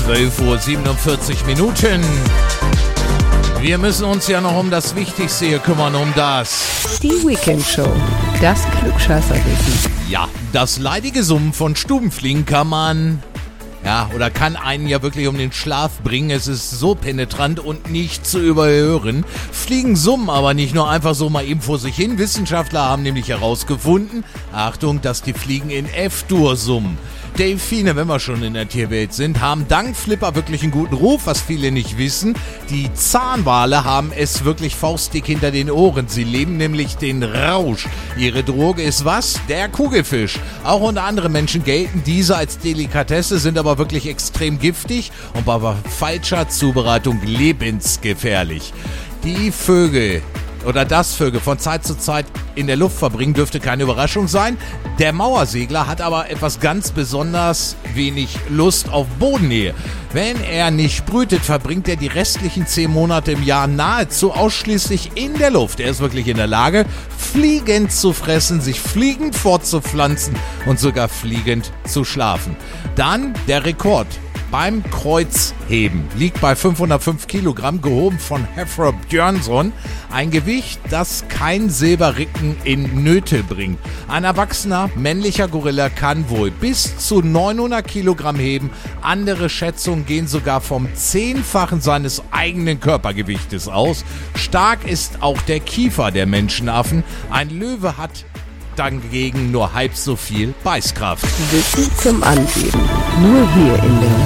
12:47 Uhr. Wir müssen uns ja noch um das Wichtigste hier kümmern, um das... Die Weekend Show, das Klugscheißerwissen. Ja, das leidige Summen von Stubenfliegen kann einen ja wirklich um den Schlaf bringen. Es ist so penetrant und nicht zu überhören. Fliegen summen aber nicht nur einfach so mal eben vor sich hin. Wissenschaftler haben nämlich herausgefunden, Achtung, dass die Fliegen in F-Dur summen. Delfine, wenn wir schon in der Tierwelt sind, haben dank Flipper wirklich einen guten Ruf, was viele nicht wissen. Die Zahnwale haben es wirklich faustdick hinter den Ohren. Sie leben nämlich den Rausch. Ihre Droge ist was? Der Kugelfisch. Auch unter anderen Menschen gelten diese als Delikatesse, sind aber wirklich extrem giftig und bei falscher Zubereitung lebensgefährlich. Die Vögel oder das Vögel von Zeit zu Zeit in der Luft verbringen, dürfte keine Überraschung sein. Der Mauersegler hat aber etwas ganz besonders wenig Lust auf Bodennähe. Wenn er nicht brütet, verbringt er die restlichen 10 Monate im Jahr nahezu ausschließlich in der Luft. Er ist wirklich in der Lage, fliegend zu fressen, sich fliegend fortzupflanzen und sogar fliegend zu schlafen. Dann der Rekord beim Kreuzheben liegt bei 505 Kilogramm, gehoben von Hefra Björnsson. Ein Gewicht, das kein Silberrücken in Nöte bringt. Ein erwachsener männlicher Gorilla kann wohl bis zu 900 Kilogramm heben. Andere Schätzungen gehen sogar vom 10-fachen seines eigenen Körpergewichtes aus. Stark ist auch der Kiefer der Menschenaffen. Ein Löwe hat dagegen nur halb so viel Beißkraft. Wissen zum Angeben. Nur hier in der